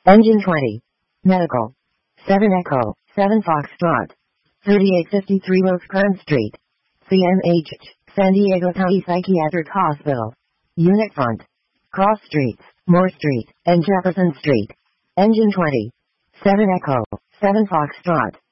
Engine 20. Medical. 7 Echo, 7 Foxtrot. 3853 Rosecrans Street. CMH, San Diego County Psychiatric Hospital. Unit front. Cross Streets, Moore Street, and Jefferson Street. Engine 20. 7 Echo, 7 Foxtrot.